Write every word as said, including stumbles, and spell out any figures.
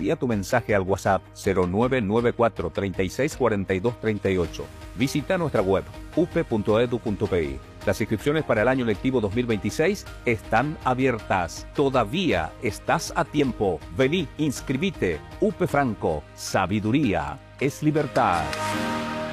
envía tu mensaje al WhatsApp cero nueve nueve cuatro, treinta y seis, cuarenta y dos, treinta y ocho. Visita nuestra web u p punto edu punto pe. Las inscripciones para el año lectivo dos mil veintiséis están abiertas. Todavía estás a tiempo. Vení, inscribite. U P Franco. Sabiduría es libertad.